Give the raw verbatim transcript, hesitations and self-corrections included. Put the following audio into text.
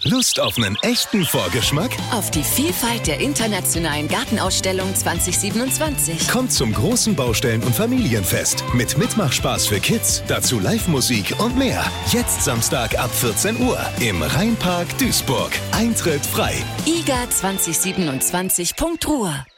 Lust auf einen echten Vorgeschmack? Auf die Vielfalt der internationalen Gartenausstellung zwanzig siebenundzwanzig. Kommt zum großen Baustellen- und Familienfest mit Mitmachspaß für Kids, dazu Live-Musik und mehr. Jetzt Samstag ab vierzehn Uhr im Rheinpark Duisburg. Eintritt frei. i g a zwanzig siebenundzwanzig punkt ruhr